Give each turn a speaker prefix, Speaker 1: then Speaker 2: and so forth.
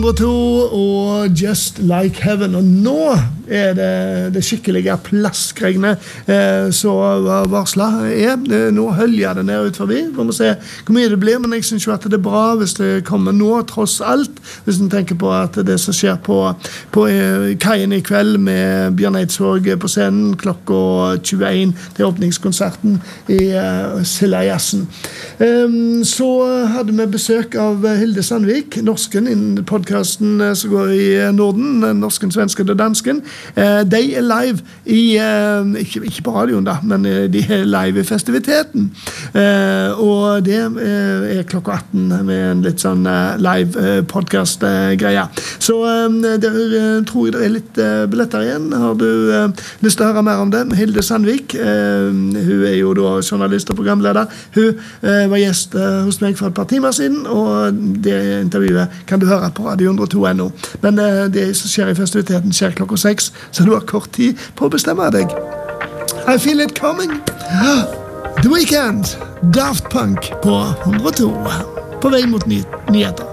Speaker 1: Og Just Like Heaven, og nå det skikkelige plaskregnet så varslet nå hølger det ned ut forbi, for å se hvor mye det blir, men jeg synes jo at det bra hvis det kommer nå, tross alt, hvis en tenker på at det som skjer på Kaien i kveld med Bjørn Eidsvåg på scenen klokka 21 til åpningskonserten i Silja-jassen. Så hadde vi besøk av Hilde Sandvik, norsken innen podcasten som går i Norden, norsken, svensken og dansken. De live i, ikke på radioen da, men de live i festiviteten. Og det klokka 18 med en litt sånn live podcast-greie. Så der tror jeg det litt billetter igjen. Har du lyst til å høre mer om det? Hilde Sandvik, hun jo da journalist og programleder. Hun var gjest hos meg for et par timer siden, og det intervjuet kan du høre på Radio 102.no. Men det som skjer i festiviteten skjer klokka 6, så du har kort tid på å bestemme deg. I feel it coming. The Weeknd, Daft Punk på 102. På vei mot nyheter.